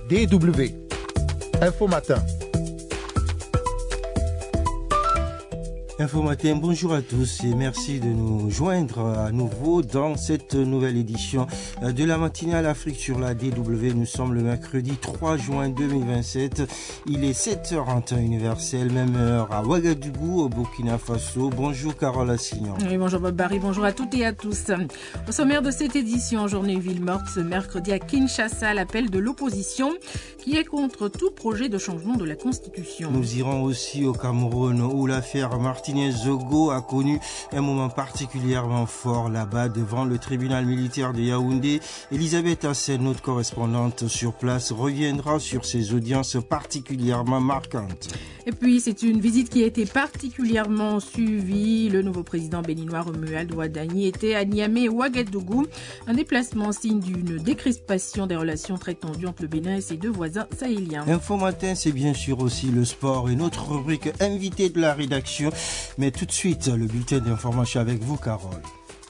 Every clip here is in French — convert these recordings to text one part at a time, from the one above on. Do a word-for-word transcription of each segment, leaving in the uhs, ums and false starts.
D W. Info Matin. Info Matin, bonjour à tous et merci de nous joindre à nouveau dans cette nouvelle édition de la matinale Afrique sur la D W. Nous sommes le mercredi trois juin deux mille vingt-sept. Il est sept heures en temps universel, même heure à Ouagadougou, au Burkina Faso. Bonjour Carole Assignon. Oui, bonjour Bob Barry, bonjour à toutes et à tous. Au sommaire de cette édition, journée ville morte ce mercredi à Kinshasa, l'appel de l'opposition qui est contre tout projet de changement de la Constitution. Nous irons aussi au Cameroun où l'affaire Martinez Zogo a connu un moment particulièrement fort là-bas devant le tribunal militaire de Yaoundé. Elisabeth Hassen, notre correspondante sur place, reviendra sur ces audiences particulièrement marquantes. Et puis, c'est une visite qui a été particulièrement suivie. Le nouveau président béninois Romuald Ouadani était à Niamey et Ouagadougou. Un déplacement signe d'une décrispation des relations très tendues entre le Bénin et ses deux voisins sahéliens. Info Matin, c'est bien sûr aussi le sport et notre rubrique invité de la rédaction. Mais tout de suite, le bulletin d'information avec vous, Carole.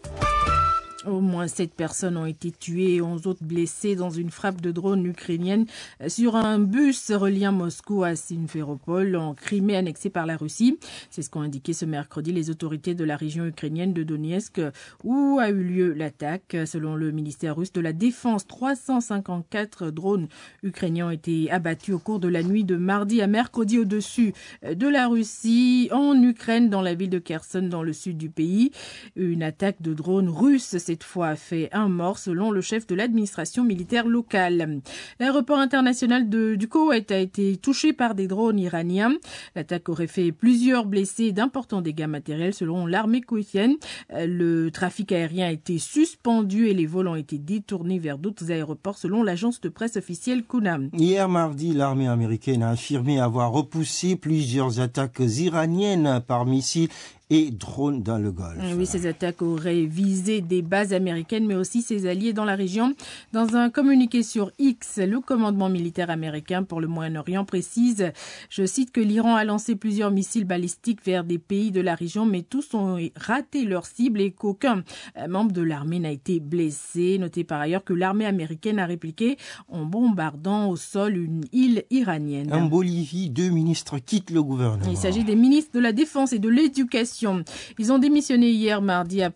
Au moins sept personnes ont été tuées et onze autres blessées dans une frappe de drone ukrainienne sur un bus reliant Moscou à Simferopol en Crimée annexée par la Russie. C'est ce qu'ont indiqué ce mercredi les autorités de la région ukrainienne de Donetsk où a eu lieu l'attaque. Selon le ministère russe de la Défense, trois cent cinquante-quatre drones ukrainiens ont été abattus au cours de la nuit de mardi à mercredi au-dessus de la Russie en Ukraine dans la ville de Kherson dans le sud du pays. Une attaque de drones russes cette fois a fait un mort selon le chef de l'administration militaire locale. L'aéroport international de, du Koweït a été touché par des drones iraniens. L'attaque aurait fait plusieurs blessés et d'importants dégâts matériels selon l'armée koweïtienne. Le trafic aérien a été suspendu et les vols ont été détournés vers d'autres aéroports selon l'agence de presse officielle Kuna. Hier mardi, l'armée américaine a affirmé avoir repoussé plusieurs attaques iraniennes par missiles et drones dans le Golfe. Oui, ces attaques auraient visé des bases américaines, mais aussi ses alliés dans la région. Dans un communiqué sur X, le commandement militaire américain pour le Moyen-Orient précise, je cite, que l'Iran a lancé plusieurs missiles balistiques vers des pays de la région, mais tous ont raté leur cible et qu'aucun membre de l'armée n'a été blessé. Notez par ailleurs que l'armée américaine a répliqué en bombardant au sol une île iranienne. En Bolivie, deux ministres quittent le gouvernement. Il s'agit des ministres de la Défense et de l'Éducation. Ils ont démissionné hier mardi après